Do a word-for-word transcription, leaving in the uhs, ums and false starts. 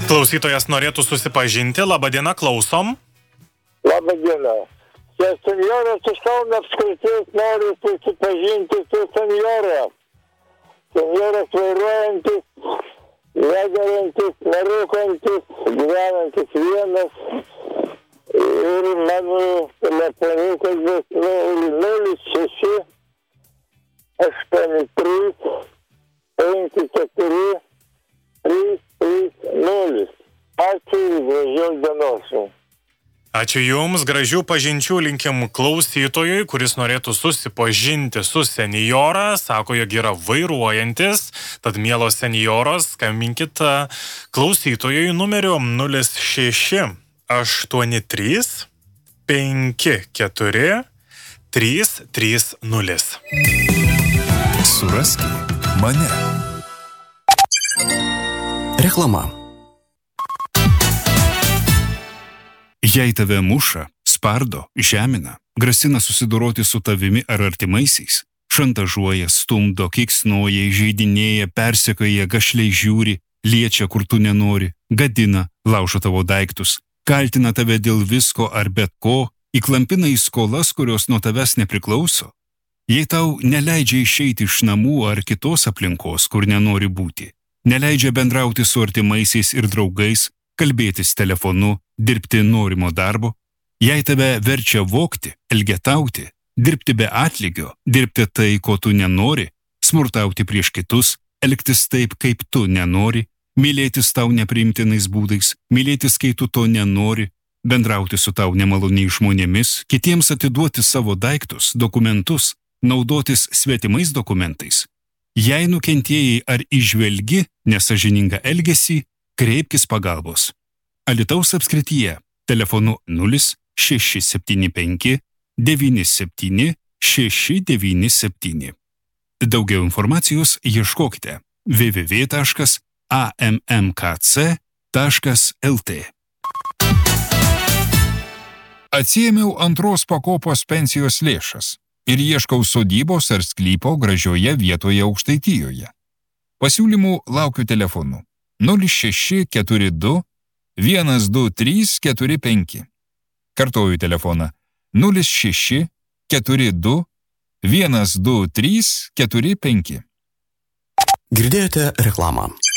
Klausytojas norėtų susipažinti. Labadiena, klausom. Labadiena. Čia senjoras iš Kauno apskrities nori susipažinti su senjora. Senjoras vairuojantis, negeriantis, nerūkantis, gyvenantis vienas. Ir mano telefoniukas bus nulis šeši aštuoni trys penki keturi trys trys nulis. Ačiū ir gražios dienos. Ačiū Jums, gražių pažinčių linkim klausytojui, kuris norėtų susipažinti su senjora, sako, jog yra vairuojantis, tad mielos senjoros, skambinkit klausytojui numeriu nulis šeši aštuoni trys penki keturi trys trys nulis. Suraski mane. Reklama. Jei tave muša, spardo, žemina, grasina susidoroti su tavimi ar artimaisiais, šantažuoja, stumdo, kiksnoja, įžeidinėja, persekioja, gašliai žiūri, liečia, kur tu nenori, gadina, laužo tavo daiktus, kaltina tave dėl visko ar bet ko, įklampina į skolas, kurios nuo tavęs nepriklauso. Jei tau neleidžia išeiti iš namų ar kitos aplinkos, kur nenori būti, neleidžia bendrauti su artimaisiais ir draugais, kalbėtis telefonu, dirbti norimo darbo, jei tave verčia vogti, elgetauti, dirbti be atlygio, dirbti tai, ko tu nenori, smurtauti prieš kitus, elgtis taip, kaip tu nenori, mylėtis tau nepriimtinais būdais, mylėtis, kai tu to nenori, bendrauti su tau nemaloniais žmonėmis, kitiems atiduoti savo daiktus, dokumentus, naudotis svetimais dokumentais. Jei nukentėjai ar įžvelgi nesąžiningą elgesį, kreipkis pagalbos. Alytaus apskrityje telefonu nulis šeši septyni penki devyni septyni šeši devyni septyni. Daugiau informacijos ieškokite w w w taškas a m m k c taškas l t. Atsiėmiau antros pakopos pensijos lėšas ir ieškau sodybos ar sklypo gražioje vietoje Aukštaitijoje. Pasiūlymų laukiu telefonu nulis šeši keturi du vienas du trys keturi penki. Kartoju telefoną nulis šeši keturi du vienas du trys keturi penki. Girdėjote reklamą.